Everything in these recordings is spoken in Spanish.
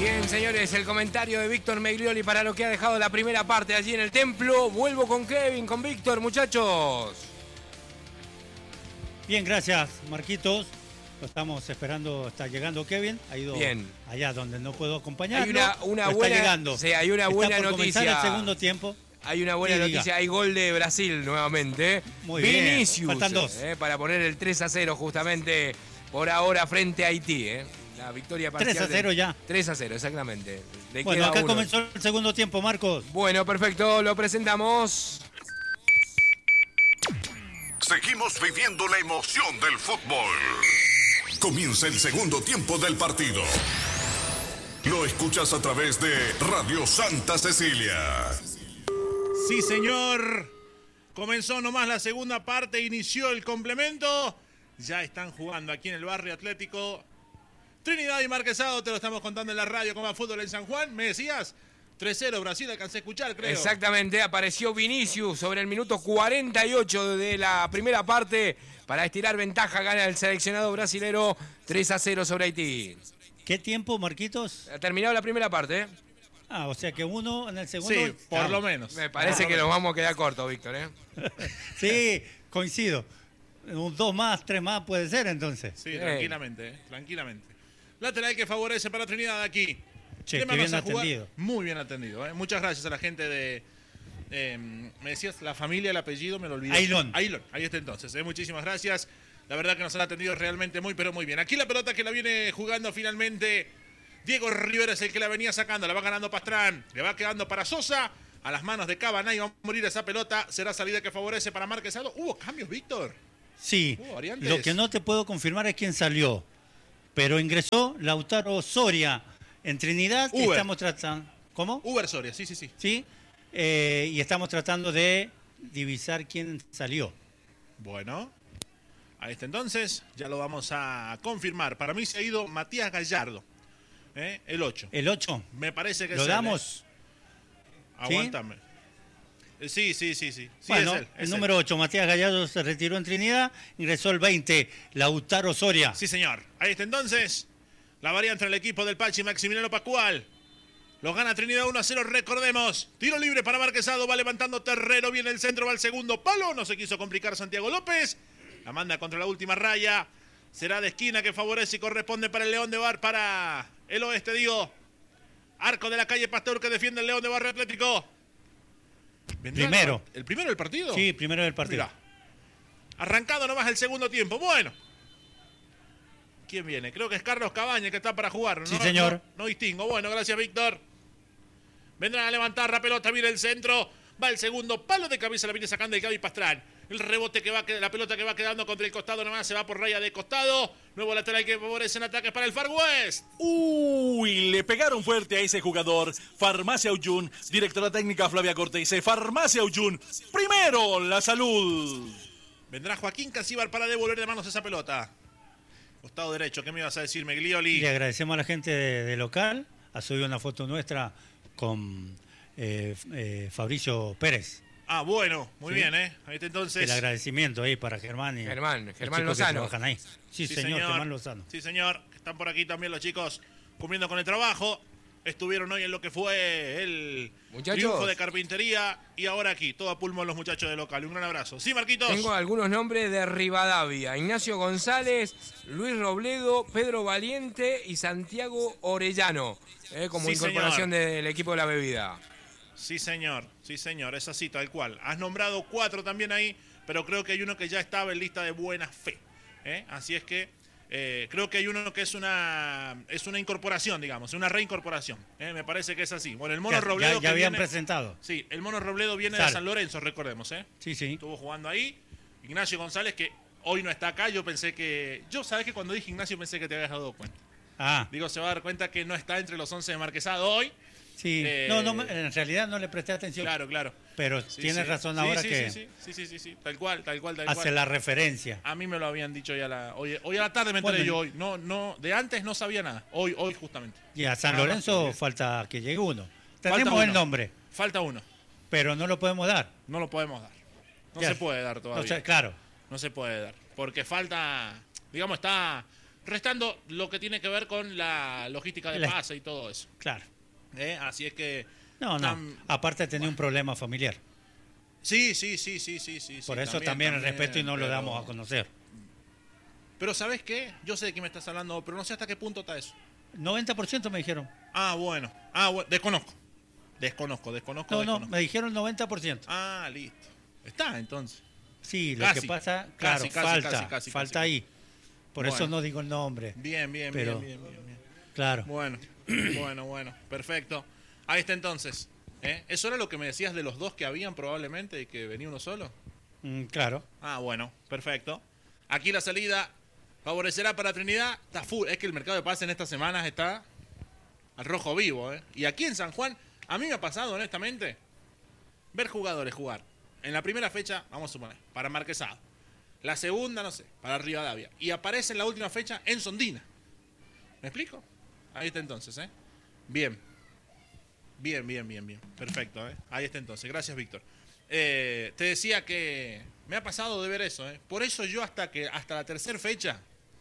Bien, señores, el comentario de Víctor Meglioli para lo que ha dejado la primera parte allí en el templo. Vuelvo con Kevin, con Víctor, muchachos. Bien, gracias, Marquitos. Lo estamos esperando, está llegando Kevin. Ha ido bien allá donde no puedo acompañarlo. Hay una buena, está llegando. Sí, hay una buena está por noticia. Comenzar el segundo tiempo. Hay una buena noticia, hay gol de Brasil nuevamente. Muy Vinicius, bien, faltan dos. Para poner el 3-0 justamente por ahora frente a Haití. La victoria parcial 3-0 ya. 3-0, exactamente. Bueno, acá comenzó el segundo tiempo, Marcos. Bueno, perfecto, lo presentamos. Seguimos viviendo la emoción del fútbol. Comienza el segundo tiempo del partido. Lo escuchas a través de Radio Santa Cecilia. Sí, señor. Comenzó nomás la segunda parte, inició el complemento. Ya están jugando aquí en el barrio Atlético. Trinidad y Marquesado, te lo estamos contando en la radio como a fútbol en San Juan. ¿Me decías? 3-0 Brasil, alcancé a escuchar, creo. Exactamente, apareció Vinicius sobre el minuto 48 de la primera parte para estirar ventaja, gana el seleccionado brasilero 3-0 sobre Haití. ¿Qué tiempo, Marquitos? Ha terminado la primera parte, o sea que uno en el segundo... Sí, por lo menos. Me parece que nos vamos a quedar cortos, Víctor, Sí, coincido. 2 más, 3 más puede ser entonces. Sí, tranquilamente, tranquilamente. Lateral que favorece para Trinidad aquí. Che, qué bien atendido. Muy bien atendido. Muchas gracias a la gente de... me decías la familia, el apellido, me lo olvidé. Ailón, ahí está entonces. Muchísimas gracias. La verdad que nos han atendido realmente muy, pero muy bien. Aquí la pelota que la viene jugando finalmente Diego Rivera es el que la venía sacando. La va ganando Pastrán. Le va quedando para Sosa. A las manos de Cabanay va a morir esa pelota. Será salida que favorece para Marquesado. ¿Hubo cambios, Víctor? Sí. Lo que no te puedo confirmar es quién salió. Pero ingresó Lautaro Soria en Trinidad. Uber. Estamos tratando... ¿Cómo? Uber Soria, sí. Sí. Y estamos tratando de divisar quién salió. Bueno, a este entonces ya lo vamos a confirmar. Para mí se ha ido Matías Gallardo, el 8. ¿El 8? Me parece que ¿Lo damos? Aguántame. Sí. Bueno, es él, el número 8, Matías Gallardo, se retiró en Trinidad, ingresó el 20, Lautaro Soria. Sí, señor. Ahí está entonces la variante entre el equipo del Pachi Maximiliano Pascual. Los gana Trinidad 1-0, recordemos. Tiro libre para Marquesado, va levantando terreno, viene el centro, va al segundo palo. No se quiso complicar Santiago López. La manda contra la última raya. Será de esquina que favorece y corresponde para el León de Bar, para el oeste, digo. Arco de la calle Pasteur que defiende el León de Barrio Atlético. Primero. ¿El primero del partido? Sí, primero del partido. Mirá. Arrancado nomás el segundo tiempo. Bueno. ¿Quién viene? Creo que es Carlos Cabaña que está para jugar. ¿No? Sí, señor. No distingo. Bueno, gracias, Víctor. Vendrán a levantar la pelota, viene el centro. Va el segundo palo de cabeza, la viene sacando el Gaby Pastrán. El rebote que va, la pelota que va quedando contra el costado nomás, se va por raya de costado. Nuevo lateral que favorece en ataques para el Far West. Uy, le pegaron fuerte a ese jugador. Farmacia Uyun, directora técnica Flavia Cortese. Farmacia Uyun, primero la salud. Vendrá Joaquín Casíbar para devolver de manos esa pelota. Costado derecho, ¿qué me ibas a decir, Meglioli? Le agradecemos a la gente de local. Ha subido una foto nuestra con Fabricio Pérez. Ah, bueno, muy bien, Ahí está entonces. El agradecimiento ahí para Germán y Germán Lozano. Que trabajan ahí. Sí, señor, Germán Lozano. Sí, señor. Están por aquí también los chicos cumpliendo con el trabajo. Estuvieron hoy en lo que fue el triunfo de Carpintería y ahora aquí, todo a pulmón los muchachos de local. Un gran abrazo. Sí, Marquitos. Tengo algunos nombres de Rivadavia. Ignacio González, Luis Robledo, Pedro Valiente y Santiago Orellano. Como sí, incorporación señor. del equipo de la bebida. Sí, señor. Es así, tal cual. Has nombrado 4 también ahí, pero creo que hay uno que ya estaba en lista de buena fe. Así es que creo que hay uno que es una incorporación, digamos, una reincorporación. Me parece que es así. Bueno, el Mono Robledo ya habían presentado. Sí, el Mono Robledo viene de San Lorenzo, recordemos. Sí. Estuvo jugando ahí. Ignacio González, que hoy no está acá, yo pensé que... ¿Sabés que cuando dije Ignacio pensé que te habías dado cuenta? Digo, se va a dar cuenta que no está entre los 11 de Marquesado hoy. Sí, no, en realidad no le presté atención. Claro. Pero tienes razón ahora que... Sí, tal cual. Hace la referencia. A mí me lo habían dicho ya hoy a la tarde me enteré yo hoy. No, de antes no sabía nada. Hoy justamente. Y a San Lorenzo falta que llegue uno. Tenemos el nombre. Falta uno. Pero no lo podemos dar. No lo podemos dar. No se puede dar todavía. Claro. No se puede dar. Porque falta, digamos, está Restando lo que tiene que ver con la logística de pase y todo eso. Claro. Así es que... No. Aparte tenía un problema familiar. Sí. Por eso también el respeto y no lo damos a conocer. Pero ¿sabes qué? Yo sé de qué me estás hablando, pero no sé hasta qué punto está eso. 90% me dijeron. Bueno. Desconozco. No, me dijeron 90%. Listo. Está, entonces. Sí, lo que pasa, claro, falta ahí. Por eso no digo el nombre. Bien. Claro. Bueno, perfecto. Ahí está entonces. ¿Eso era lo que me decías de los dos que habían probablemente y que venía uno solo? Claro. Bueno, perfecto. Aquí la salida favorecerá para Trinidad. Está full. Es que el mercado de pases en estas semanas está al rojo vivo. Y aquí en San Juan, a mí me ha pasado honestamente ver jugadores jugar. En la primera fecha, vamos a suponer, para Marquesado. La segunda, no sé, para Rivadavia. Y aparece en la última fecha en Sondina. ¿Me explico? Ahí está entonces, Bien. Perfecto, Ahí está entonces. Gracias, Víctor. Te decía que me ha pasado de ver eso, Por eso yo hasta la tercera fecha,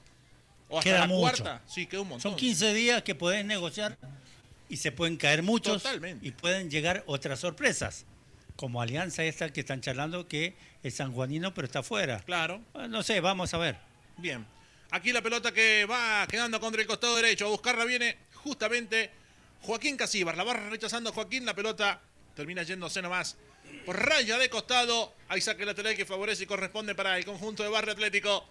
o hasta queda la mucho. cuarta, sí, queda un montón. Son 15 días que podés negociar y se pueden caer muchos. Totalmente. Y pueden llegar otras sorpresas. Como Alianza esta que están charlando que es sanjuanino pero está afuera. Claro. No sé, vamos a ver. Bien. Aquí la pelota que va quedando contra el costado derecho. A buscarla viene justamente Joaquín Casíbar. La va rechazando Joaquín. La pelota termina yéndose nomás por raya de costado. Hay saque lateral que favorece y corresponde para el conjunto de Barrio Atlético.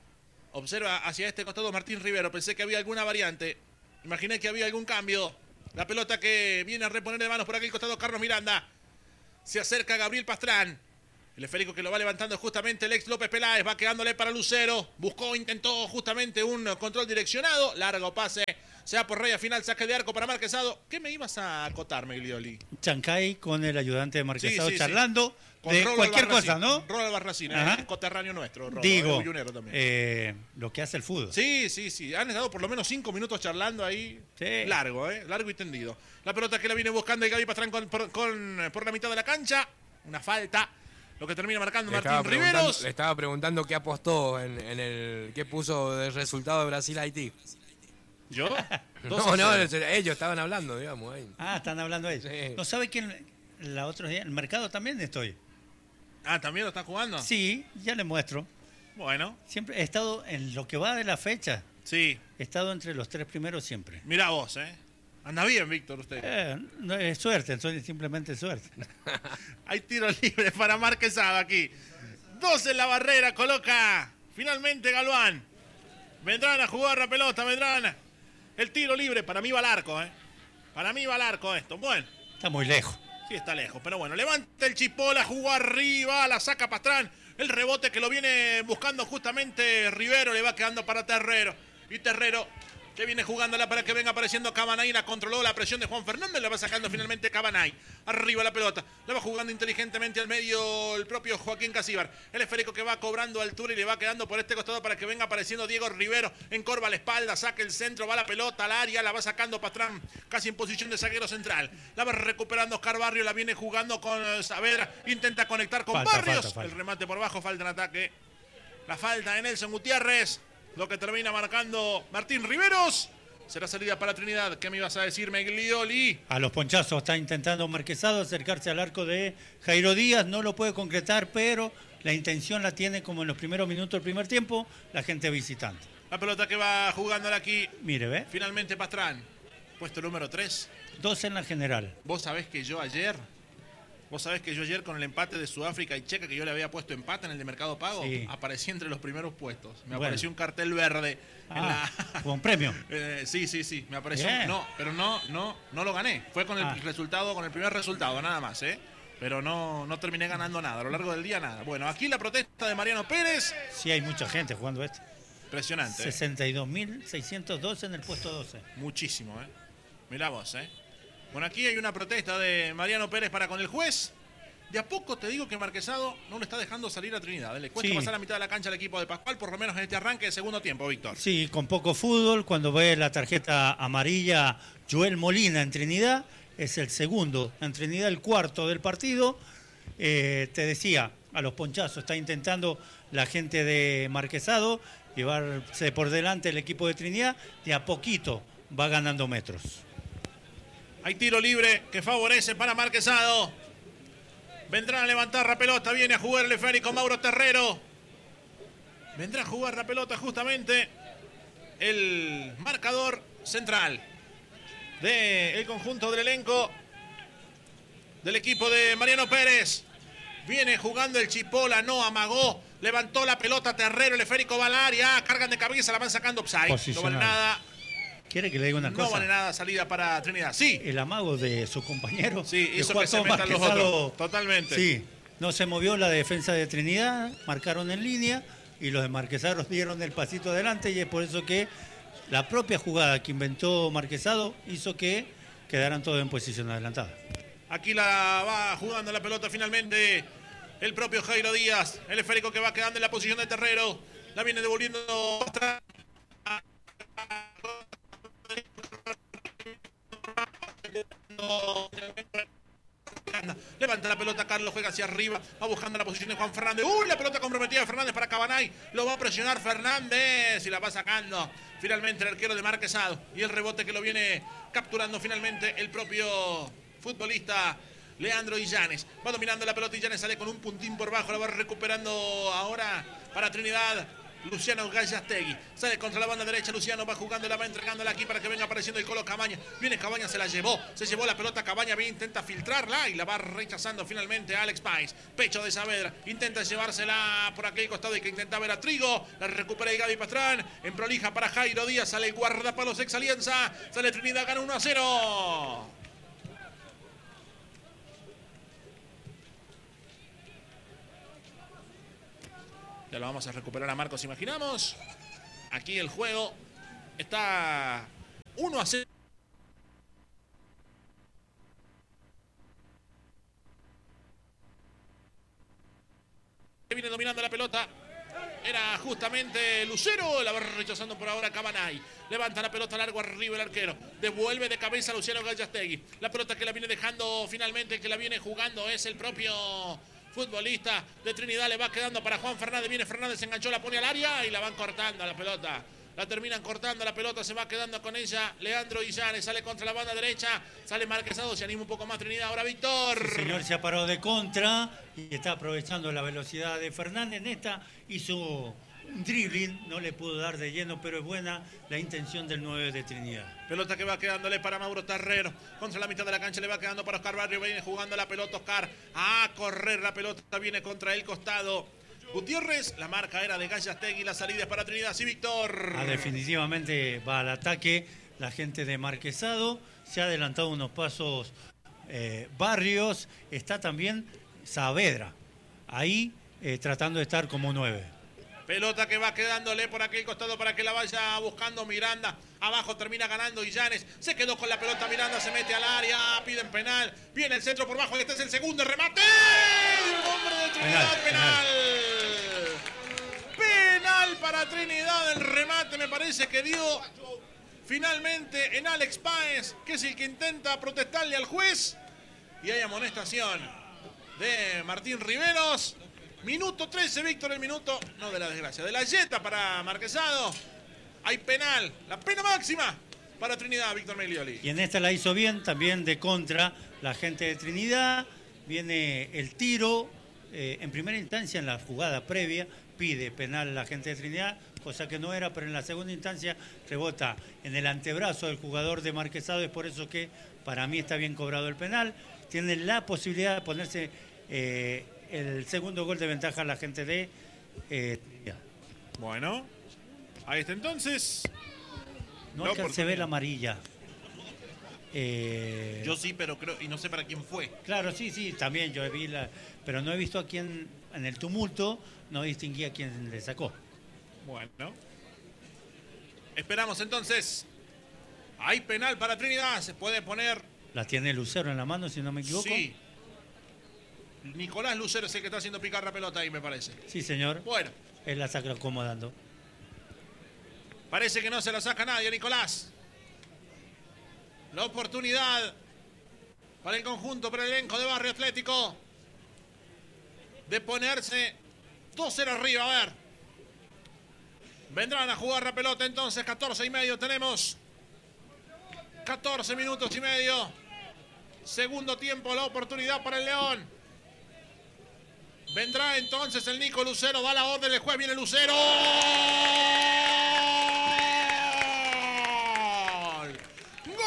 Observa hacia este costado Martín Rivero. Pensé que había alguna variante. Imaginé que había algún cambio. La pelota que viene a reponer de manos por aquel costado Carlos Miranda. Se acerca Gabriel Pastrán. El esférico que lo va levantando justamente el ex López Peláez. Va quedándole para Lucero. Intentó justamente un control direccionado. Largo pase. Se va por raya final. Saque de arco para Marquesado. ¿Qué me ibas a acotar, Meglioli? Chancay con el ayudante de Marquesado charlando con de Rolo cualquier Albarracín, cosa, ¿no? Rolo Albarracín, coterráneo nuestro. Rolo, digo, también. Lo que hace el fútbol. Sí. Han estado por lo menos 5 minutos charlando ahí. Sí. Largo y tendido. La pelota que la viene buscando el Gaby Pastrán por la mitad de la cancha. Una falta. Lo que termina marcando Martín Riveros. Le estaba preguntando qué apostó qué puso de resultado de Brasil-Haití. ¿Yo? No, ellos estaban hablando, digamos. Ahí. Están hablando ellos. Sí. ¿No sabe quién la otra día? En el mercado también estoy. ¿También lo están jugando? Sí, ya le muestro. Bueno. Siempre he estado en lo que va de la fecha. Sí. He estado entre los 3 primeros siempre. Mirá vos, Anda bien, Víctor, usted. No es suerte, simplemente suerte. Hay tiro libre para Marquesado aquí. 2 en la barrera, coloca finalmente Galván. Vendrán a jugar la pelota, vendrán. El tiro libre, para mí va al arco, Para mí va al arco esto. Bueno. Está muy lejos. Sí, está lejos, pero bueno. Levanta el Chipola, jugó arriba, la saca Pastrán. El rebote que lo viene buscando justamente Rivero, le va quedando para Terrero. Y Terrero que viene jugándola para que venga apareciendo Cabanay. La controló la presión de Juan Fernández. La va sacando finalmente Cabanay. Arriba la pelota. La va jugando inteligentemente al medio el propio Joaquín Casíbar. El esférico que va cobrando altura y le va quedando por este costado para que venga apareciendo Diego Rivero. Encorva la espalda, saca el centro, va la pelota al área. La va sacando Pastrán casi en posición de zaguero central. La va recuperando Oscar Barrio. La viene jugando con Saavedra. Intenta conectar con Barrios. Falta. El remate por bajo. Falta en ataque. La falta de Nelson Gutiérrez. Lo que termina marcando Martín Riveros. Será salida para Trinidad. ¿Qué me ibas a decir, Meglioli? A los ponchazos está intentando Marquesado acercarse al arco de Jairo Díaz. No lo puede concretar, pero la intención la tiene como en los primeros minutos del primer tiempo la gente visitante. La pelota que va jugándola aquí. Mire, ¿ve? Finalmente Pastrán. Puesto número 3. 2 en la general. Vos sabés que yo ayer con el empate de Sudáfrica y Checa, que yo le había puesto empate en el de Mercado Pago, aparecí entre los primeros puestos. Me apareció un cartel verde. ¿Con premio? Sí. Me apareció. No, pero no lo gané. Fue con el resultado, con el primer resultado, nada más, Pero no terminé ganando nada. A lo largo del día, nada. Bueno, aquí la protesta de Mariano Pérez. Sí, hay mucha gente jugando esto. Impresionante. 62.602 en el puesto 12. Muchísimo, Mirá vos, Bueno, aquí hay una protesta de Mariano Pérez para con el juez. De a poco te digo que Marquesado no le está dejando salir a Trinidad. Le cuesta pasar a mitad de la cancha al equipo de Pascual, por lo menos en este arranque de segundo tiempo, Víctor. Sí, con poco fútbol. Cuando ve la tarjeta amarilla, Joel Molina en Trinidad, es el segundo. En Trinidad, el cuarto del partido. Te decía, a los ponchazos está intentando la gente de Marquesado llevarse por delante el equipo de Trinidad, de a poquito va ganando metros. Hay tiro libre que favorece para Marquesado. Vendrán a levantar la pelota, viene a jugar el esférico Mauro Terrero. Vendrá a jugar la pelota justamente el marcador central del conjunto del elenco del equipo de Mariano Pérez. Viene jugando el Chipola, no amagó, levantó la pelota Terrero, el esférico va al área, cargan de cabeza, la van sacando offside. No vale nada. ¿Quiere que le diga una cosa? No vale nada salida para Trinidad. Sí. El amago de su compañero. Sí, hizo que se metan los otros. Totalmente. Sí, no se movió la defensa de Trinidad, marcaron en línea y los de Marquesado dieron el pasito adelante y es por eso que la propia jugada que inventó Marquesado hizo que quedaran todos en posición adelantada. Aquí la va jugando la pelota finalmente el propio Jairo Díaz. El esférico que va quedando en la posición de Terrero. La viene devolviendo atrás. Levanta la pelota Carlos, juega hacia arriba, va buscando la posición de Juan Fernández. ¡Uy! La pelota comprometida de Fernández para Cabanay. Lo va a presionar Fernández y la va sacando finalmente el arquero de Marquesado. Y el rebote que lo viene capturando finalmente el propio futbolista Leandro Illanes. Va dominando la pelota, Illanes sale con un puntín por bajo, la va recuperando ahora para Trinidad. Luciano Gallastegui sale contra la banda derecha. Luciano va jugando, la va entregándola aquí para que venga apareciendo el Colo Cabaña. Viene Cabaña, se llevó la pelota Cabaña, bien intenta filtrarla y la va rechazando finalmente Alex Páez. Pecho de Saavedra, intenta llevársela por aquel costado y que intenta ver a Trigo. La recupera y Gaby Pastrán, en prolija para Jairo Díaz, sale guardapalos ex Alianza, sale Trinidad, gana 1-0. Ya lo vamos a recuperar a Marcos, imaginamos. Aquí el juego está 1-0. Viene dominando la pelota. Era justamente Lucero, la va rechazando por ahora Cabanay. Levanta la pelota largo arriba el arquero. Devuelve de cabeza a Luciano Gallastegui. La pelota que la viene dejando finalmente, que la viene jugando es el propio futbolista de Trinidad. Le va quedando para Juan Fernández. Viene Fernández, se enganchó, la pone al área y la van cortando a la pelota. La terminan cortando la pelota, se va quedando con ella Leandro Illanes, sale contra la banda derecha, sale Marquesado, se anima un poco más Trinidad, ahora Víctor. El señor se ha parado de contra y está aprovechando la velocidad de Fernández. Nesta hizo un dribbling, no le pudo dar de lleno, pero es buena la intención del 9 de Trinidad. Pelota que va quedándole para Mauro Terrero, contra la mitad de la cancha le va quedando para Oscar Barrio, viene jugando la pelota Oscar, a correr la pelota, viene contra el costado Gutiérrez, la marca era de Gallastegui, la salida es para Trinidad. Sí, Víctor. Definitivamente va al ataque la gente de Marquesado. Se ha adelantado unos pasos Barrios. Está también Saavedra ahí tratando de estar como 9. Pelota que va quedándole por aquel costado para que la vaya buscando Miranda. Abajo termina ganando Illanes. Se quedó con la pelota Miranda, se mete al área, piden penal. Viene el centro por bajo y este es el segundo remate. ¡Hombre de Trinidad, penal! Penal para Trinidad, el remate me parece que dio finalmente en Alex Páez, que es el que intenta protestarle al juez. Y hay amonestación de Martín Riveros. Minuto 13, Víctor, el minuto, no de la desgracia, de la yeta para Marquesado. Hay penal, la pena máxima para Trinidad, Víctor Meglioli. Y en esta la hizo bien, también de contra la gente de Trinidad. Viene el tiro, en primera instancia en la jugada previa, pide penal la gente de Trinidad, cosa que no era, pero en la segunda instancia rebota en el antebrazo del jugador de Marquesado. Es por eso que para mí está bien cobrado el penal. Tiene la posibilidad de ponerse el segundo gol de ventaja a la gente de Trinidad. Bueno, ahí está entonces. No alcancé a ver la amarilla. Yo sí, pero creo, y no sé para quién fue. Claro, sí, también yo vi pero no he visto a quién, en el tumulto, no distinguí a quién le sacó. Bueno. Esperamos entonces. Hay penal para Trinidad, se puede poner. La tiene Lucero en la mano, si no me equivoco. Sí. Nicolás Lucero es el que está haciendo picar la pelota ahí, me parece. Sí, señor. Bueno. Él la saca acomodando. Parece que no se la saca nadie, Nicolás. La oportunidad para el conjunto, para el elenco de Barrio Atlético, de ponerse 2-0 arriba. A ver. Vendrán a jugar la pelota entonces, 14:30 tenemos. 14 minutos y medio. Segundo tiempo, la oportunidad para el León. Vendrá entonces el Nico Lucero, da la orden, el juez, viene Lucero. ¡Gol!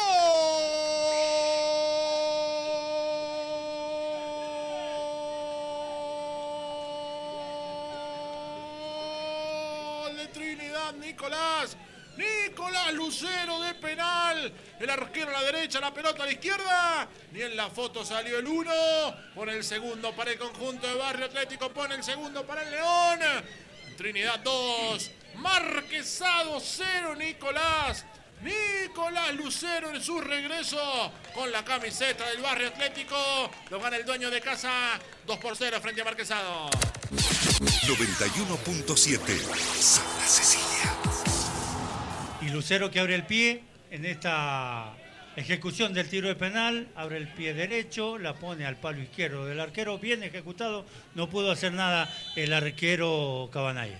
¡Gol de Trinidad, Nicolás! Nicolás Lucero de penal. El arquero a la derecha, la pelota a la izquierda. Ni en la foto salió el 1. Pone el segundo para el conjunto de Barrio Atlético. Pone el segundo para el León. Trinidad 2. Marquesado 0. Nicolás Lucero en su regreso con la camiseta del Barrio Atlético. Lo gana el dueño de casa 2-0 frente a Marquesado. 91.7 Santa Cecilia. Y Lucero, que abre el pie en esta ejecución del tiro de penal, abre el pie derecho, la pone al palo izquierdo del arquero, bien ejecutado, no pudo hacer nada el arquero Cabanay.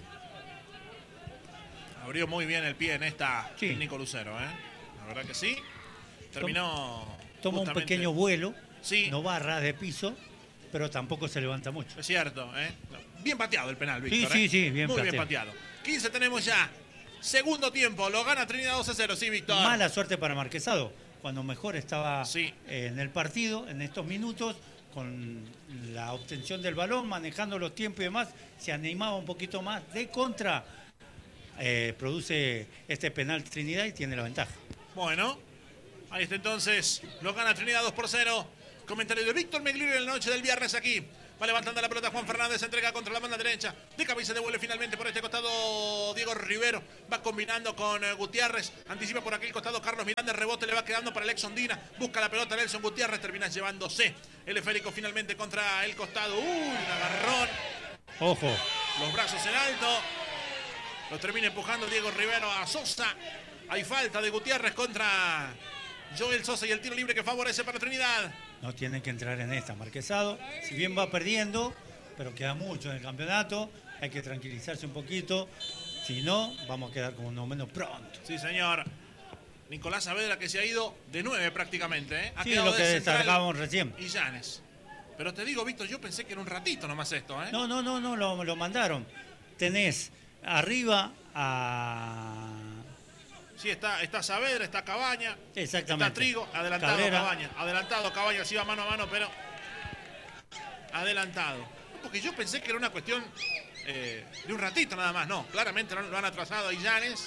Abrió muy bien el pie en esta, sí. Nico Lucero, ¿eh? La verdad que sí. Terminó. Toma un pequeño vuelo, sí. No va a ras de piso, pero tampoco se levanta mucho. Es cierto, ¿eh? Bien pateado el penal, Víctor. Sí, bien muy pateado. bien pateado. 15 tenemos ya. Segundo tiempo, lo gana Trinidad 2-0, sí, Víctor. Mala suerte para Marquesado, cuando mejor estaba en el partido, en estos minutos, con la obtención del balón, manejando los tiempos y demás, se animaba un poquito más de contra, produce este penal Trinidad y tiene la ventaja. Bueno, ahí está entonces, lo gana Trinidad 2-0. Comentario de Víctor Megliuri en la noche del viernes aquí. Va levantando la pelota Juan Fernández, entrega contra la banda derecha. De cabeza devuelve finalmente por este costado Diego Rivero. Va combinando con Gutiérrez. Anticipa por aquel costado Carlos Miranda. El rebote le va quedando para Nelson Dina. Busca la pelota Nelson Gutiérrez. Termina llevándose el esférico finalmente contra el costado. Un agarrón. Ojo. Los brazos en alto. Lo termina empujando Diego Rivero a Sosa. Hay falta de Gutiérrez contra Joel Sosa y el tiro libre que favorece para Trinidad. No tiene que entrar en esta, Marquesado. Si bien va perdiendo, pero queda mucho en el campeonato, hay que tranquilizarse un poquito. Si no, vamos a quedar como no menos pronto. Sí, señor. Nicolás Saavedra, que se ha ido de 9 prácticamente, ¿eh? Ha sí, quedado lo que destacábamos recién. Y Llanes. Pero te digo, Víctor, yo pensé que era un ratito nomás esto, ¿eh? No, lo mandaron. Tenés arriba a... Sí, está Saavedra, está Cabaña. Exactamente. Está Trigo, adelantado Cabrera. Cabaña. Adelantado Cabaña, sí va mano a mano, pero adelantado. Porque yo pensé que era una cuestión de un ratito nada más. No, claramente lo han atrasado a Illanes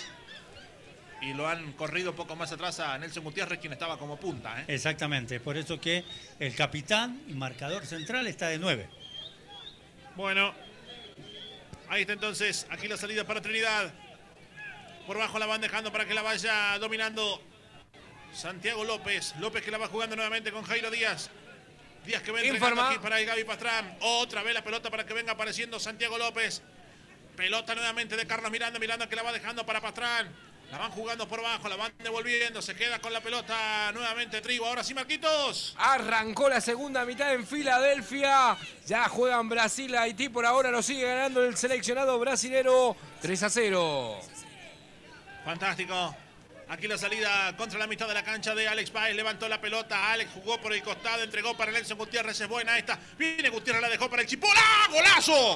y lo han corrido un poco más atrás a Nelson Gutiérrez, quien estaba como punta, ¿eh? Exactamente, por eso que el capitán y marcador central está de 9. Bueno, ahí está entonces, aquí la salida para Trinidad. Por bajo la van dejando para que la vaya dominando Santiago López. López que la va jugando nuevamente con Jairo Díaz. Díaz que va entregando aquí para el Gaby Pastrán. Otra vez la pelota para que venga apareciendo Santiago López. Pelota nuevamente de Carlos Miranda. Miranda que la va dejando para Pastrán. La van jugando por bajo, la van devolviendo. Se queda con la pelota nuevamente Trigo. Ahora sí, Marquitos. Arrancó la segunda mitad en Filadelfia. Ya juegan Brasil, Haití. Por ahora lo sigue ganando el seleccionado brasilero 3-0. Fantástico. Aquí la salida contra la mitad de la cancha de Alex Páez. Levantó la pelota. Alex jugó por el costado. Entregó para Nelson Gutiérrez. Es buena esta. Viene Gutiérrez. La dejó para el Chipola. ¡Golazo!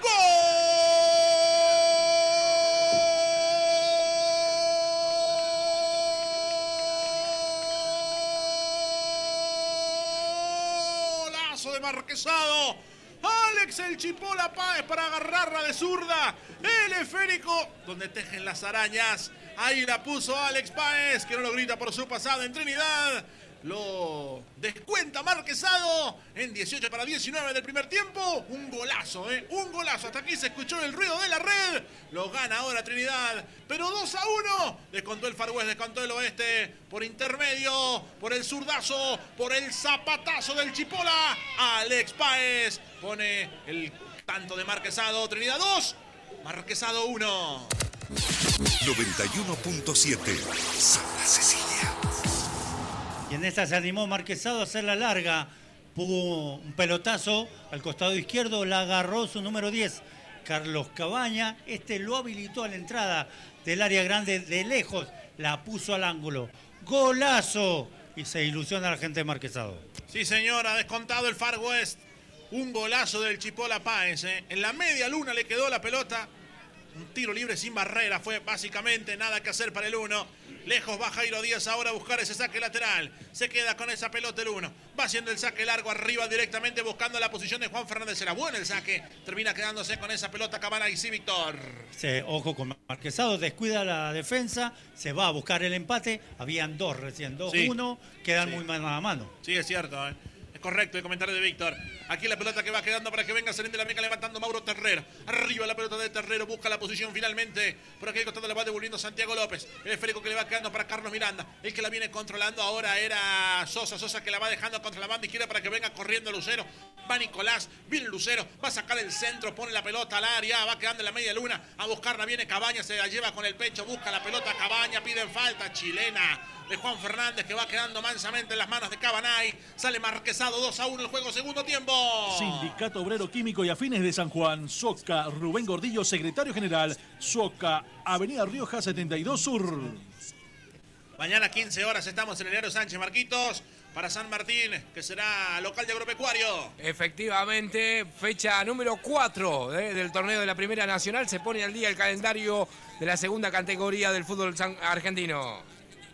¡Golazo de Marquesado! Alex el Chipola Páez para agarrarla de zurda. El esférico donde tejen las arañas. Ahí la puso Alex Páez, que no lo grita por su pasado en Trinidad. Lo descuenta Marquesado en 18-19 del primer tiempo. Un golazo, un golazo. Hasta aquí se escuchó el ruido de la red. Lo gana ahora Trinidad, pero 2-1. Descontó el Far West, descontó el Oeste. Por intermedio, por el zurdazo, por el zapatazo del Chipola. Alex Páez pone el tanto de Marquesado. Trinidad 2, Marquesado 1. 91.7 Santa Cecilia. Y en esta se animó Marquesado a hacerla larga. Pudo un pelotazo al costado izquierdo, la agarró su número 10, Carlos Cabaña. Lo habilitó a la entrada del área grande de lejos. La puso al ángulo. ¡Golazo! Y se ilusiona la gente de Marquesado. Sí, señor, ha descontado el Far West. Un golazo del Chipola Páez. En la media luna le quedó la pelota. Un tiro libre sin barrera fue básicamente, nada que hacer para el 1. Lejos va Jairo Díaz ahora a buscar ese saque lateral. Se queda con esa pelota el 1. Va haciendo el saque largo arriba directamente buscando la posición de Juan Fernández. Era bueno el saque. Termina quedándose con esa pelota Cabana y sí, Víctor. Ojo con Marquesado, descuida la defensa. Se va a buscar el empate. Habían 2 recién, 2-1. Sí. Quedan muy mano a mano. Sí, es cierto. Correcto el comentario de Víctor. Aquí la pelota que va quedando para que venga saliendo de la meca levantando Mauro Terrero. Arriba la pelota de Terrero, busca la posición finalmente. Por aquí al costado la va devolviendo Santiago López. El esférico que le va quedando para Carlos Miranda. El que la viene controlando ahora era Sosa. Sosa que la va dejando contra la banda izquierda para que venga corriendo Lucero. Va Nicolás, viene Lucero, va a sacar el centro, pone la pelota al área, va quedando en la media luna. A buscarla viene Cabaña, se la lleva con el pecho, busca la pelota Cabaña, piden falta chilena de Juan Fernández que va quedando mansamente en las manos de Cabanay. Sale Marquesado 2-1 el juego, segundo tiempo. Sindicato Obrero Químico y Afines de San Juan, Soca, Rubén Gordillo, secretario general, Soca, Avenida Rioja 72 Sur. Mañana 15 horas estamos en el Diario Sánchez Marquitos para San Martín, que será local de Agropecuario. Efectivamente, fecha número 4 del torneo de la Primera Nacional. Se pone al día el calendario de la segunda categoría del fútbol argentino.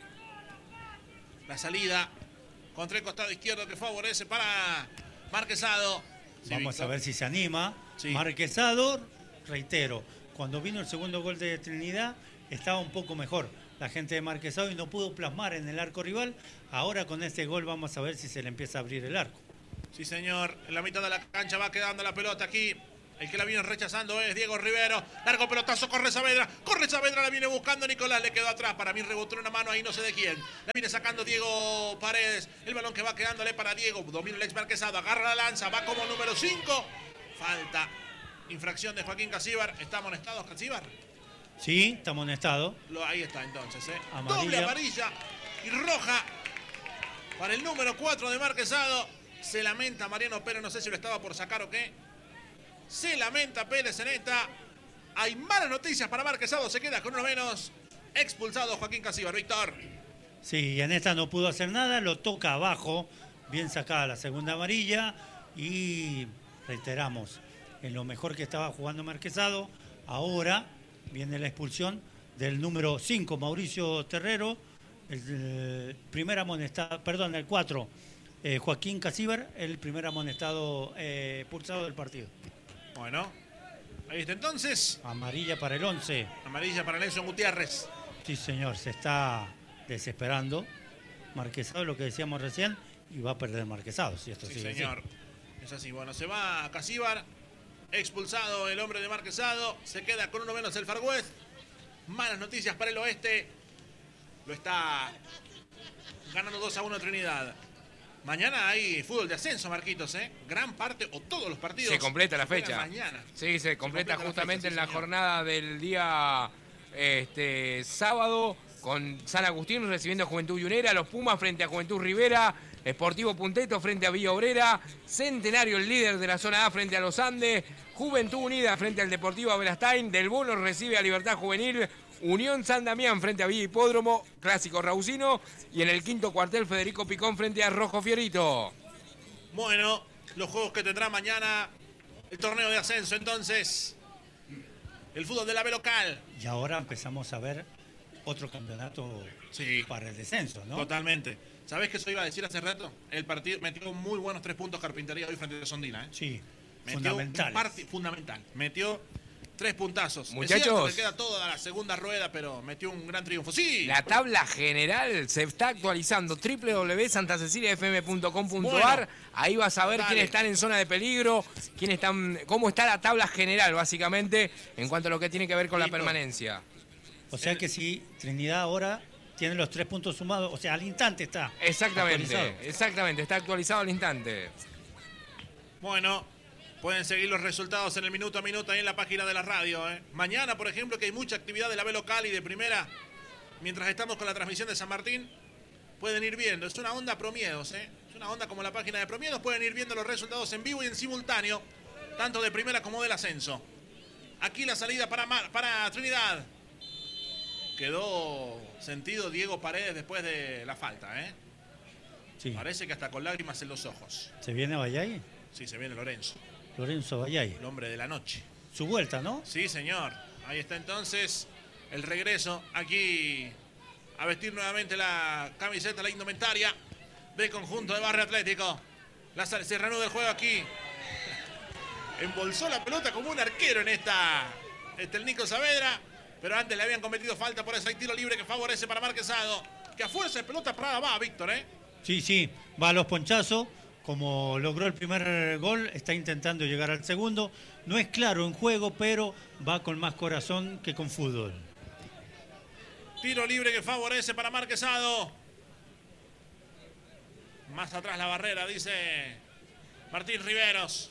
La salida contra el costado izquierdo que favorece para Marquesado. Sí, vamos a ver si se anima. Sí. Marquesado, reitero, cuando vino el segundo gol de Trinidad estaba un poco mejor la gente de Marquesado y no pudo plasmar en el arco rival. Ahora con este gol vamos a ver si se le empieza a abrir el arco. Sí, señor. En la mitad de la cancha va quedando la pelota aquí. El que la viene rechazando es Diego Rivero. Largo pelotazo, corre Saavedra. Corre Saavedra, la viene buscando Nicolás. Le quedó atrás. Para mí rebotó una mano ahí, no sé de quién. La viene sacando Diego Paredes. El balón que va quedándole para Diego. Domina el ex Marquesado. Agarra la lanza. Va como número 5. Falta. Infracción de Joaquín Casíbar. ¿Está amonestado Casíbar? Sí, está amonestado. Ahí está entonces. Amarilla. Doble amarilla y roja para el número 4 de Marquesado. Se lamenta Mariano Pérez. No sé si lo estaba por sacar o qué. Se lamenta Pérez en esta. Hay malas noticias para Marquesado. Se queda con uno menos. Expulsado Joaquín Casíbar. Víctor. Sí, en esta no pudo hacer nada. Lo toca abajo. Bien sacada la segunda amarilla. Y reiteramos, en lo mejor que estaba jugando Marquesado. Ahora viene la expulsión del número 5, Mauricio Terrero. El primer amonestado, perdón, el 4, Joaquín Casíbar. El primer amonestado expulsado del partido. Bueno, ahí está entonces. Amarilla para el 11. Amarilla para Nelson Gutiérrez. Sí, señor, se está desesperando. Marquesado, lo que decíamos recién, y va a perder Marquesado. Si esto sí, sigue señor. Así. Es así. Bueno, se va a Casíbar. Expulsado el hombre de Marquesado. Se queda con uno menos el Far West. Malas noticias para el oeste. Lo está ganando 2-1 Trinidad. Mañana hay fútbol de ascenso, Marquitos, Gran parte o todos los partidos. Se completa la fecha. Mañana. Sí, se completa justamente la fecha, en la jornada del día sábado, con San Agustín recibiendo a Juventud Yunera, los Pumas frente a Juventud Rivera, Sportivo Punteto frente a Villa Obrera, Centenario, el líder de la zona A, frente a Los Andes, Juventud Unida frente al Deportivo Abelastán, Del Bono recibe a Libertad Juvenil, Unión San Damián frente a Villa Hipódromo, Clásico Raucino, y en el quinto cuartel Federico Picón frente a Rojo Fiorito. Bueno, los juegos que tendrá mañana el torneo de ascenso, entonces, el fútbol de la B local. Y ahora empezamos a ver otro campeonato para el descenso, ¿no? Totalmente. ¿Sabés qué eso iba a decir hace rato? El partido metió muy buenos 3 puntos Carpintería hoy frente a Sondina, Sí, fundamental. Metió 3 puntazos. Muchachos, le queda toda la segunda rueda, pero metió un gran triunfo. Sí. La tabla general se está actualizando. www.santaceciliafm.com.ar. Bueno, ahí vas a ver quiénes están en zona de peligro, cómo está la tabla general, básicamente, en cuanto a lo que tiene que ver con la permanencia. O sea que si Trinidad ahora tiene los 3 puntos sumados, o sea, al instante está. Exactamente, está actualizado al instante. Bueno, pueden seguir los resultados en el minuto a minuto ahí en la página de la radio. Mañana, por ejemplo, que hay mucha actividad de la B local y de primera, mientras estamos con la transmisión de San Martín, pueden ir viendo. Es una onda Promiedos, Es una onda como la página de Promiedos. Pueden ir viendo los resultados en vivo y en simultáneo, tanto de primera como del ascenso. Aquí la salida para Trinidad. Quedó sentido Diego Paredes después de la falta, ¿eh? Sí. Parece que hasta con lágrimas en los ojos. ¿Se viene Vallay? Sí, se viene Lorenzo. Lorenzo Vallay. El hombre de la noche. Su vuelta, ¿no? Sí, señor. Ahí está entonces el regreso aquí a vestir nuevamente la camiseta, la indumentaria del conjunto de Barrio Atlético. Se reanuda el juego aquí. Embolsó la pelota como un arquero en el Nico Saavedra. Pero antes le habían cometido falta, por eso hay tiro libre que favorece para Marquesado. Que a fuerza de pelota Prada va, Víctor, ¿eh? Sí, va a los ponchazos. Como logró el primer gol, está intentando llegar al segundo. No es claro en juego, pero va con más corazón que con fútbol. Tiro libre que favorece para Marquesado. Más atrás la barrera, dice Martín Riveros.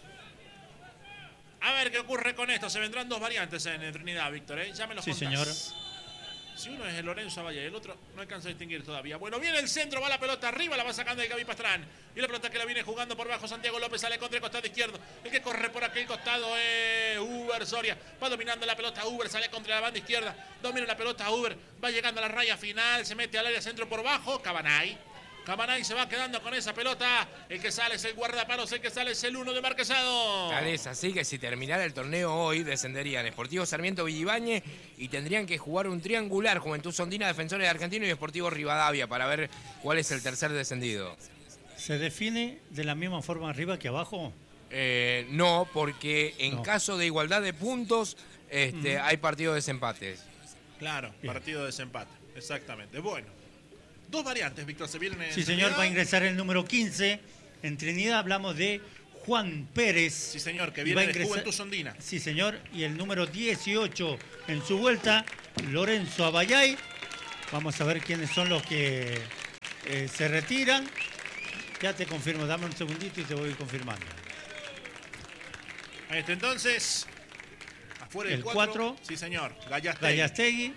A ver qué ocurre con esto. Se vendrán dos variantes en Trinidad, Víctor, ¿eh? Ya me los Sí, contás. señor. Si uno es el Lorenzo Valle y el otro no alcanza a distinguir todavía. Bueno, viene el centro, va la pelota arriba, la va sacando el Gaby Pastrán. Y la pelota que la viene jugando por bajo Santiago López, sale contra el costado izquierdo. El que corre por aquel costado es Uber Soria. Va dominando la pelota Uber, sale contra la banda izquierda. Domina la pelota Uber, va llegando a la raya final, se mete al área centro por bajo. Cabanay se va quedando con esa pelota. El que sale es el guardapalos, el que sale es el 1 de Marquesado. Tal es así que si terminara el torneo hoy, descenderían Sportivo Sarmiento Villibañez y tendrían que jugar un triangular: Juventud Sondina, Defensores Argentinos y Sportivo Rivadavia, para ver cuál es el tercer descendido. ¿Se define de la misma forma arriba que abajo? No, porque en No. caso de igualdad de puntos, hay partido de desempates. Claro, Bien. partido de desempate. Exactamente. Bueno, dos variantes, Víctor, se vienen en Sí, señor, Trinidad. va a ingresar el número 15. En Trinidad hablamos de Juan Pérez. Sí, señor, que Y viene va a de ingresar- Juventud Sondina. Sí, señor. Y el número 18 en su vuelta, Lorenzo Abayay. Vamos a ver quiénes son los que se retiran. Ya te confirmo, dame un segundito y te voy confirmando. Ahí está entonces. Afuera El el 4. 4. Sí, señor. Gallastegui. Gallastegui.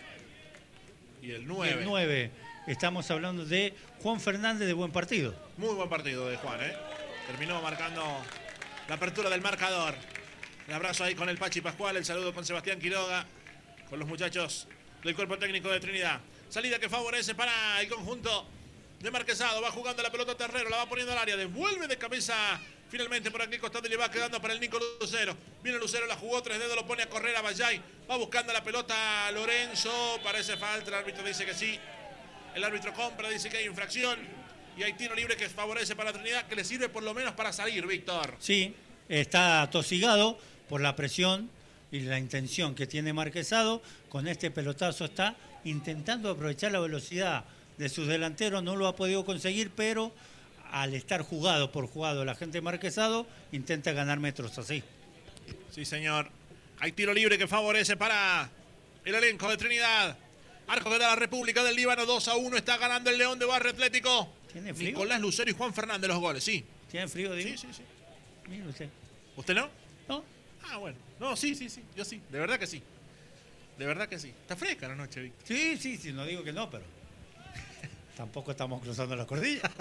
Y el Y 9. el 9. Estamos hablando de Juan Fernández de Buen Partido. Muy buen partido de Juan, ¿eh? Terminó marcando la apertura del marcador. El abrazo ahí con el Pachi Pascual, el saludo con Sebastián Quiroga, con los muchachos del cuerpo técnico de Trinidad. Salida que favorece para el conjunto de Marquesado. Va jugando la pelota Terrero, la va poniendo al área, devuelve de cabeza finalmente por aquí costado y le va quedando para el Nico Lucero. Viene Lucero, la jugó, 3 dedos, lo pone a correr a Vallay. Va buscando la pelota Lorenzo, parece falta, el árbitro dice que sí. El árbitro compra, dice que hay infracción. Y hay tiro libre que favorece para Trinidad, que le sirve por lo menos para salir, Víctor. Sí, está atosigado por la presión y la intención que tiene Marquesado. Con este pelotazo está intentando aprovechar la velocidad de sus delanteros. No lo ha podido conseguir, pero al estar jugado por jugado la gente de Marquesado, intenta ganar metros así. Sí, señor. Hay tiro libre que favorece para el elenco de Trinidad. Arco de la República del Líbano, 2-1. Está ganando el León de Barrio Atlético. ¿Tiene frío? Nicolás Lucero y Juan Fernández los goles, sí. ¿Tiene frío, digo? Sí, sí, sí. Mire usted. ¿Usted no? ¿No? Ah, bueno. No, sí, sí, sí. Yo sí. De verdad que sí. De verdad que sí. Está fresca la noche, Víctor. Sí, no digo que no, pero tampoco estamos cruzando la cordilla.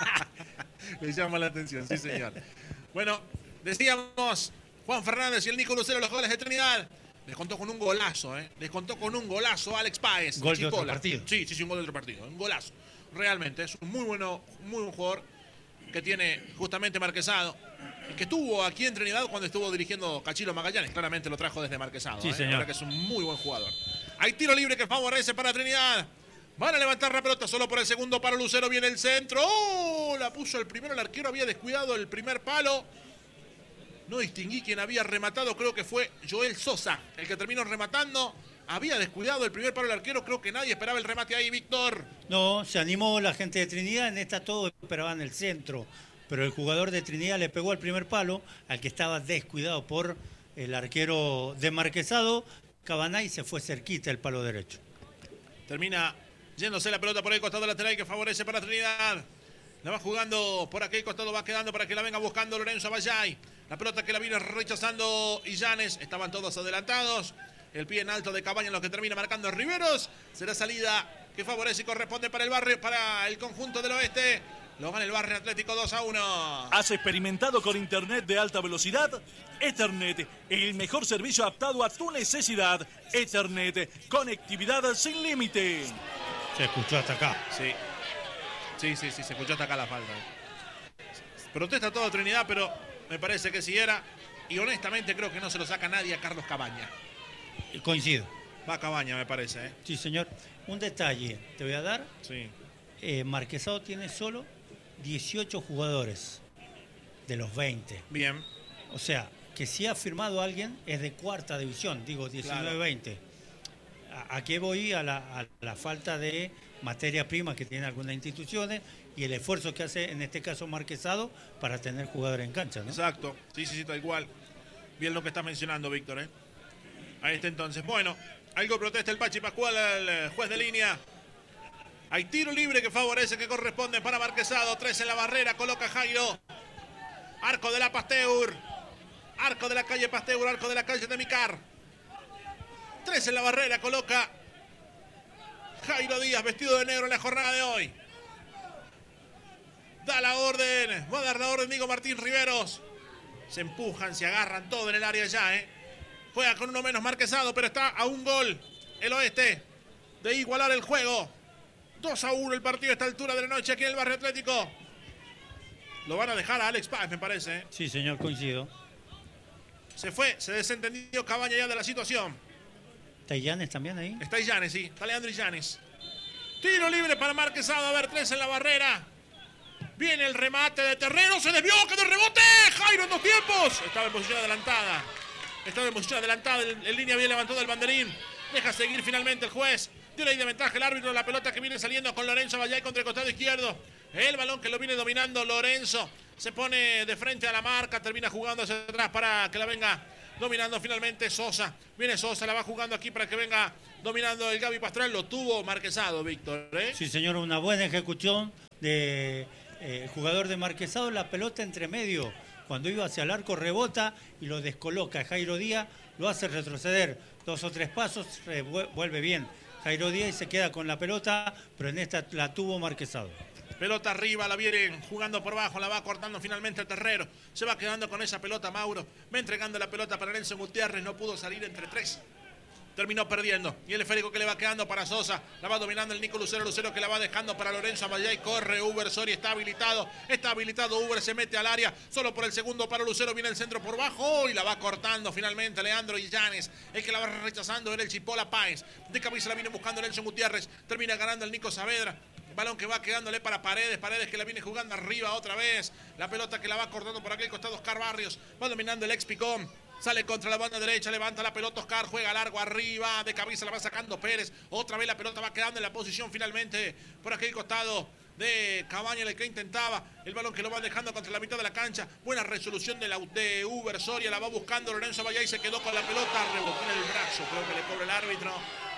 Le llama la atención, sí, señor. Bueno, decíamos, Juan Fernández y el Nico Lucero los goles de Trinidad. Les contó con un golazo, ¿eh? Les contó con un golazo Alex Páez. Gol de Chicola. otro partido. Sí, un gol de otro partido. Un golazo. Realmente, es un muy buen jugador que tiene justamente Marquesado. Y que estuvo aquí en Trinidad cuando estuvo dirigiendo Cachilo Magallanes. Claramente lo trajo desde Marquesado. Sí, ¿eh? señor. La verdad que es un muy buen jugador. Hay tiro libre que favorece para Trinidad. Van a levantar la pelota solo por el segundo palo. Lucero viene el centro. ¡Oh! La puso el primero. El arquero había descuidado el primer palo. No distinguí quién había rematado. Creo que fue Joel Sosa el que terminó rematando. Había descuidado el primer palo del arquero. Creo que nadie esperaba el remate ahí, Víctor. No, se animó la gente de Trinidad. En esta todos esperaban el centro. Pero el jugador de Trinidad le pegó al primer palo, al que estaba descuidado por el arquero de Marquesado. Cabanay se fue cerquita el palo derecho. Termina yéndose la pelota por el costado lateral que favorece para Trinidad. La va jugando por aquel costado, va quedando para que la venga buscando Lorenzo Abayay. La pelota que la viene rechazando Illanes. Estaban todos adelantados. El pie en alto de Cabaña, lo que termina marcando Riveros. Será salida que favorece y corresponde para el barrio, para el conjunto del oeste. Lo gana el Barrio Atlético 2-1. ¿Has experimentado con internet de alta velocidad? Ethernet, el mejor servicio adaptado a tu necesidad. Ethernet, conectividad sin límite. Se escuchó hasta acá. Sí, se escuchó hasta acá la falta. Protesta todo Trinidad, pero me parece que sí era. Y honestamente creo que no se lo saca nadie a Carlos Cabaña. Coincido. Va Cabaña, me parece. Sí, señor. Un detalle te voy a dar. Sí. Marquesado tiene solo 18 jugadores de los 20. Bien. O sea, que si ha firmado alguien es de cuarta división, digo 19-20. ¿A qué voy? A la falta de materia prima que tienen algunas instituciones y el esfuerzo que hace, en este caso, Marquesado para tener jugadores en cancha, ¿no? Exacto. Sí, tal cual. Bien lo que estás mencionando, Víctor, Ahí está entonces. Bueno, algo protesta el Pachi Pascual, el juez de línea. Hay tiro libre que favorece, que corresponde para Marquesado. 3 en la barrera, coloca Jairo. Arco de la Pasteur. Arco de la calle Pasteur, arco de la calle de Micar. 3 en la barrera, coloca Jairo Díaz, vestido de negro en la jornada de hoy. Da la orden, va a dar la orden Diego Martín Riveros. Se empujan, se agarran todo en el área ya, Juega con uno menos Marquesado, pero está a un gol el Oeste de igualar el juego. 2-1 el partido a esta altura de la noche aquí en el Barrio Atlético. Lo van a dejar a Alex Páez, me parece. Sí, señor, coincido. Se fue, se desentendió Cabaña ya de la situación. ¿Está Illanes también ahí? Está Illanes, sí. Está Leandro Illanes. Tiro libre para Marquesado. A ver, 3 en la barrera. Viene el remate de Terrero. Se desvió, quedó el rebote. Jairo en 2 tiempos. Estaba en posición adelantada. En línea bien levantado el banderín. Deja seguir finalmente el juez. Tiene ahí de ventaja el árbitro. La pelota que viene saliendo con Lorenzo Vallay contra el costado izquierdo. El balón que lo viene dominando Lorenzo. Se pone de frente a la marca. Termina jugando hacia atrás para que la venga dominando finalmente Sosa. Viene Sosa, la va jugando aquí para que venga dominando el Gaby Pastrana. Lo tuvo Marquesado, Víctor. Sí, señor, una buena ejecución de jugador de Marquesado. La pelota entre medio. Cuando iba hacia el arco rebota y lo descoloca. Jairo Díaz lo hace retroceder 2 o 3 pasos. Vuelve bien Jairo Díaz y se queda con la pelota. Pero en esta la tuvo Marquesado. Pelota arriba, la vienen jugando por abajo, la va cortando finalmente el Terrero. Se va quedando con esa pelota Mauro. Va entregando la pelota para Nelson Gutiérrez, no pudo salir entre 3. Terminó perdiendo. Y el esférico que le va quedando para Sosa. La va dominando el Nico Lucero. Lucero que la va dejando para Lorenzo Amayay. Corre Uber Soria. Está habilitado. Uber se mete al área. Solo por el segundo para Lucero. Viene el centro por bajo. Y la va cortando finalmente Leandro Illanes. El que la va rechazando era el Chipola Páez. De cabeza la viene buscando Nelson Gutiérrez. Termina ganando el Nico Saavedra. Balón que va quedándole para Paredes. Paredes que la viene jugando arriba otra vez. La pelota que la va cortando por aquel costado Oscar Barrios. Va dominando el ex Picón. Sale contra la banda derecha, levanta la pelota Oscar, juega largo arriba, de cabeza la va sacando Pérez. Otra vez la pelota va quedando en la posición finalmente por aquel costado de Cabaña, el que intentaba. El balón que lo va dejando contra la mitad de la cancha. Buena resolución de Uber Soria, la va buscando Lorenzo Vallay y se quedó con la pelota. Rebotó en el brazo, creo que le cobra el árbitro.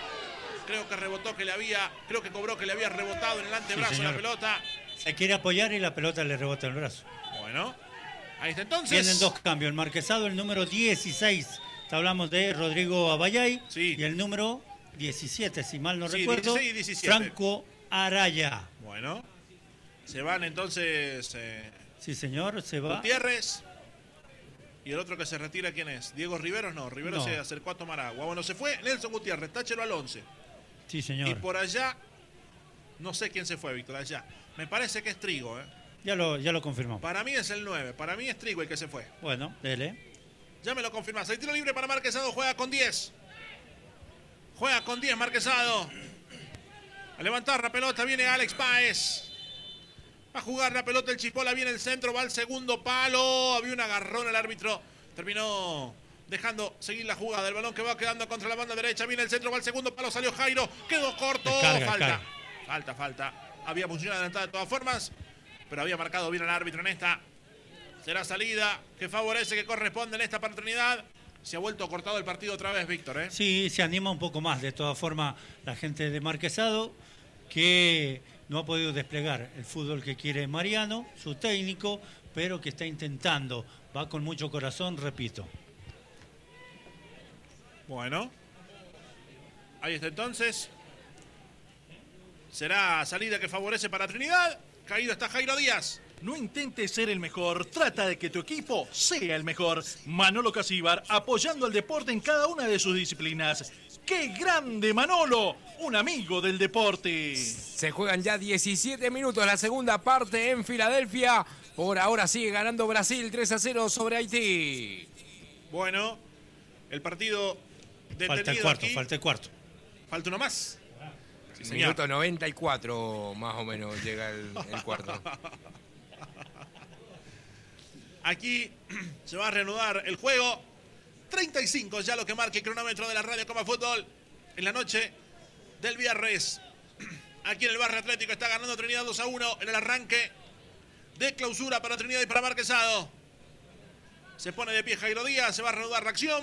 Creo que cobró que le había rebotado en el antebrazo la pelota. Se quiere apoyar y la pelota le rebota en el brazo. Bueno, ahí está entonces. Tienen 2 cambios. El Marquesado, el número 16. Hablamos de Rodrigo Abayay. Sí. Y el número 17, si mal no sí, recuerdo. 16 y 17. Franco Araya. Bueno, se van entonces. Sí, señor, se va. Gutiérrez. Y el otro que se retira, ¿quién es? ¿Diego Riveros? No, Riveros se acercó a tomar agua. Bueno, se fue Nelson Gutiérrez, táchelo al 11. Sí, señor. Y por allá, no sé quién se fue, Víctor, allá. Me parece que es Trigo, Ya lo confirmó. Para mí es el 9, para mí es Trigo el que se fue. Bueno, dele. Ya me lo confirmás. El tiro libre para Marquesado, juega con 10. Juega con 10 Marquesado. A levantar la pelota viene Alex Páez. Va a jugar la pelota el Chipola, viene el centro, va al segundo palo. Había un agarrón, el árbitro terminó dejando seguir la jugada. El balón que va quedando contra la banda derecha. Viene el centro, va al segundo palo, salió Jairo. Quedó corto. Falta. Había posición adelantada de todas formas, pero había marcado bien el árbitro en esta. Será salida que favorece, que corresponde en esta oportunidad. Se ha vuelto cortado el partido otra vez, Víctor. Sí, se anima un poco más. De todas formas, la gente de Marquesado, que no ha podido desplegar el fútbol que quiere Mariano, su técnico, pero que está intentando. Va con mucho corazón, repito. Bueno. Ahí está entonces. Será salida que favorece para Trinidad. Caído está Jairo Díaz. No intentes ser el mejor, trata de que tu equipo sea el mejor. Manolo Casíbar, apoyando al deporte en cada una de sus disciplinas. ¡Qué grande Manolo! Un amigo del deporte. Se juegan ya 17 minutos la segunda parte en Filadelfia. Por ahora sigue ganando Brasil 3-0 sobre Haití. Bueno, el partido detenido Falta el cuarto, aquí. falta el cuarto. Falta uno más. Sí, señor. Minuto 94 más o menos llega el cuarto. Aquí se va a reanudar el juego. 35 ya lo que marca el cronómetro de la Radio Coma Fútbol en la noche del viernes. Aquí en el Barrio Atlético está ganando Trinidad 2-1 en el arranque de clausura para Trinidad y para Marquesado. Se pone de pie Jairo Díaz, se va a reanudar la acción.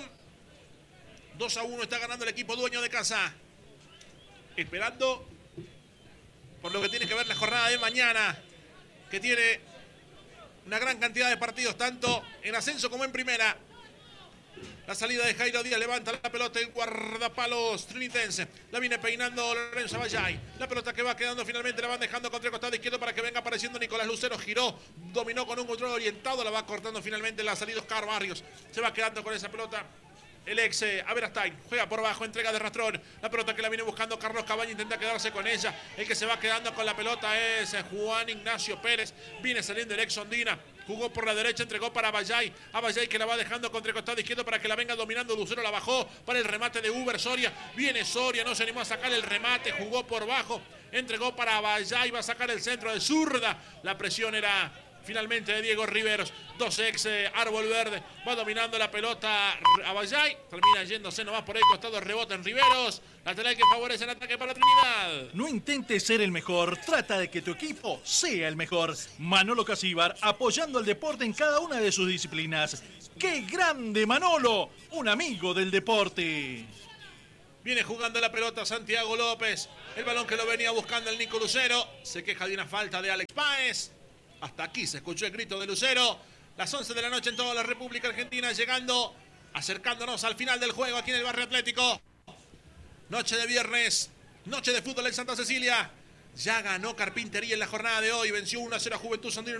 2-1 está ganando el equipo dueño de casa. Esperando por lo que tiene que ver la jornada de mañana, que tiene una gran cantidad de partidos, tanto en ascenso como en primera. La salida de Jairo Díaz, levanta la pelota en guardapalos trinitense. La viene peinando Lorenzo Aballay. La pelota que va quedando finalmente la van dejando contra el costado izquierdo para que venga apareciendo Nicolás Lucero. Giró, dominó con un control orientado, la va cortando finalmente la salida Oscar Barrios. Se va quedando con esa pelota el ex Averastain, juega por abajo, entrega de rastrón. La pelota que la viene buscando Carlos Cabaña, intenta quedarse con ella. El que se va quedando con la pelota es Juan Ignacio Pérez. Viene saliendo el ex Ondina. Jugó por la derecha, entregó para Aballay. Aballay que la va dejando contra el costado izquierdo para que la venga dominando. Lucero la bajó para el remate de Uber Soria. Viene Soria, no se animó a sacar el remate. Jugó por bajo, entregó para Aballay. Va a sacar el centro de zurda. La presión era finalmente de Diego Riveros. Dos ex Árbol Verde. Va dominando la pelota Aballay. Termina yéndose nomás por el costado. Rebota en Riveros. Lateral que favorece el ataque para Trinidad. No intentes ser el mejor, trata de que tu equipo sea el mejor. Manolo Casíbar, apoyando al deporte en cada una de sus disciplinas. ¡Qué grande Manolo! Un amigo del deporte. Viene jugando la pelota Santiago López. El balón que lo venía buscando el Nico Lucero. Se queja de una falta de Alex Páez. Hasta aquí se escuchó el grito de Lucero. Las 11 de la noche en toda la República Argentina, llegando, acercándonos al final del juego aquí en el Barrio Atlético. Noche de viernes, noche de fútbol en Santa Cecilia. Ya ganó Carpintería en la jornada de hoy. Venció 1-0 a Juventud Sandino.